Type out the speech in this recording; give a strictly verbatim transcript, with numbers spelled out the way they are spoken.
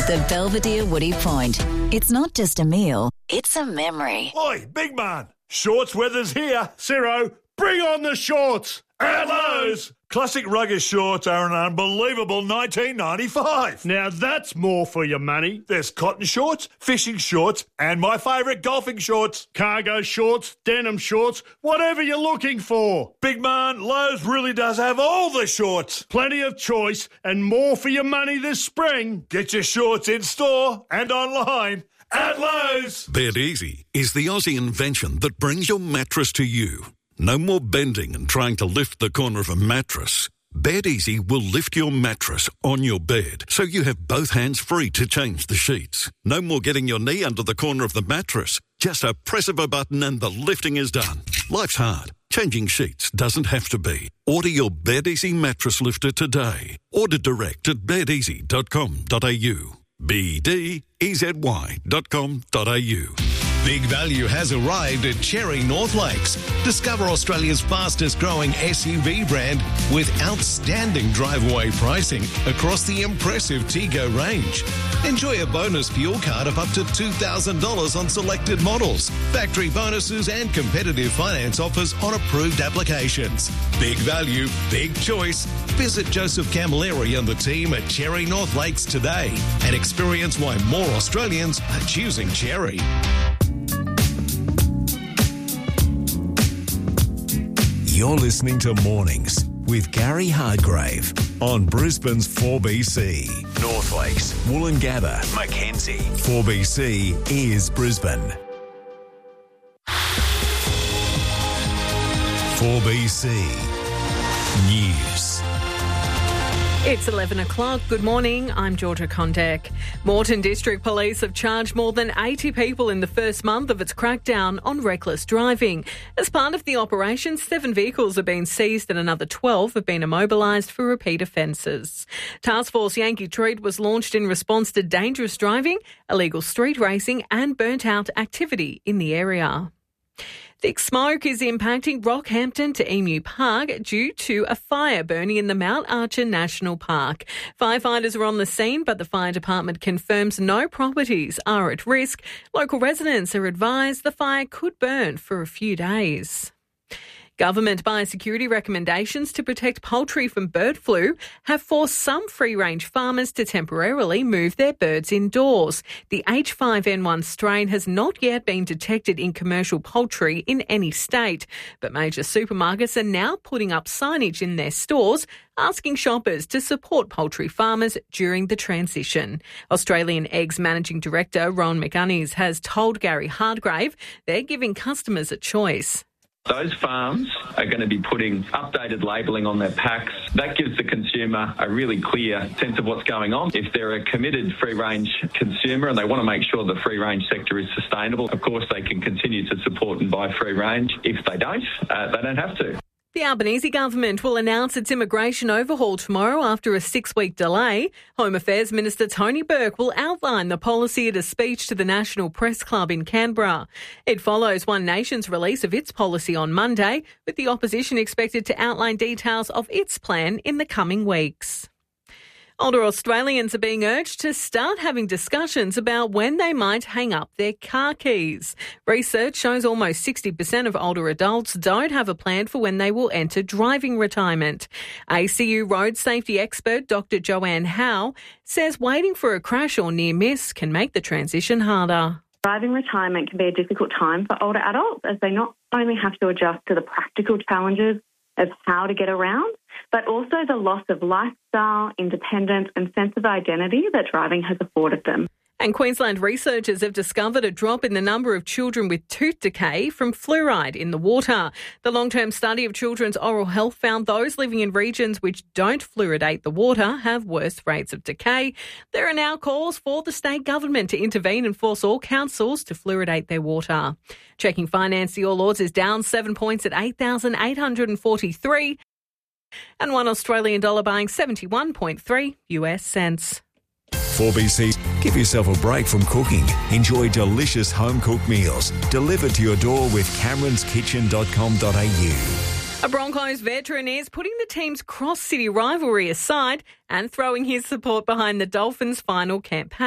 The Belvedere Woody Point. It's not just a meal, it's a memory. Oi, big man. Shorts weather's here. Ciro, bring on the shorts. At Lowe's. Classic rugged shorts are an unbelievable nineteen ninety-five. Now that's more for your money. There's cotton shorts, fishing shorts, and my favourite golfing shorts. Cargo shorts, denim shorts, whatever you're looking for. Big man, Lowe's really does have all the shorts. Plenty of choice and more for your money this spring. Get your shorts in store and online at Lowe's. Bed Easy is the Aussie invention that brings your mattress to you. No more bending and trying to lift the corner of a mattress. Bed Easy will lift your mattress on your bed so you have both hands free to change the sheets. No more getting your knee under the corner of the mattress. Just a press of a button and the lifting is done. Life's hard. Changing sheets doesn't have to be. Order your Bed Easy mattress lifter today. Order direct at bed easy dot com dot a u. B D E Z Y dot com dot a u. Big Value has arrived at Cherry North Lakes. Discover Australia's fastest growing S U V brand with outstanding drive-away pricing across the impressive Tego range. Enjoy a bonus fuel card of up to two thousand dollars on selected models, factory bonuses and competitive finance offers on approved applications. Big value, big choice. Visit Joseph Camilleri and the team at Cherry North Lakes today and experience why more Australians are choosing Cherry. You're listening to Mornings with Gary Hargrave on Brisbane's four B C. North Lakes, Woolloongabba, Mackenzie. four B C is Brisbane. four B C News. It's eleven o'clock. Good morning. I'm Georgia Kondek. Moreton District Police have charged more than eighty people in the first month of its crackdown on reckless driving. As part of the operation, seven vehicles have been seized and another twelve have been immobilised for repeat offences. Task Force Yankee Treat was launched in response to dangerous driving, illegal street racing and burnt-out activity in the area. Thick smoke is impacting Rockhampton to Emu Park due to a fire burning in the Mount Archer National Park. Firefighters are on the scene, but the fire department confirms no properties are at risk. Local residents are advised the fire could burn for a few days. Government biosecurity recommendations to protect poultry from bird flu have forced some free-range farmers to temporarily move their birds indoors. The H five N one strain has not yet been detected in commercial poultry in any state, but major supermarkets are now putting up signage in their stores asking shoppers to support poultry farmers during the transition. Australian Eggs Managing Director Ron McGuinness has told Gary Hargrave they're giving customers a choice. Those farms are going to be putting updated labelling on their packs. That gives the consumer a really clear sense of what's going on. If they're a committed free-range consumer and they want to make sure the free-range sector is sustainable, of course they can continue to support and buy free-range. If they don't, uh, they don't have to. The Albanese government will announce its immigration overhaul tomorrow after a six-week delay. Home Affairs Minister Tony Burke will outline the policy at a speech to the National Press Club in Canberra. It follows One Nation's release of its policy on Monday, with the opposition expected to outline details of its plan in the coming weeks. Older Australians are being urged to start having discussions about when they might hang up their car keys. Research shows almost sixty percent of older adults don't have a plan for when they will enter driving retirement. A C U road safety expert Doctor Joanne Howe says waiting for a crash or near miss can make the transition harder. Driving retirement can be a difficult time for older adults as they not only have to adjust to the practical challenges of how to get around, but also the loss of lifestyle, independence and sense of identity that driving has afforded them. And Queensland researchers have discovered a drop in the number of children with tooth decay from fluoride in the water. The long-term study of children's oral health found those living in regions which don't fluoridate the water have worse rates of decay. There are now calls for the state government to intervene and force all councils to fluoridate their water. Checking finance, the All Ords is down seven points at eight thousand eight hundred forty-three and one Australian dollar buying seventy-one point three U S cents. four B C. Give yourself a break from cooking. Enjoy delicious home-cooked meals delivered to your door with camerons kitchen dot com dot a u. A Broncos veteran is putting the team's cross-city rivalry aside and throwing his support behind the Dolphins' final campaign.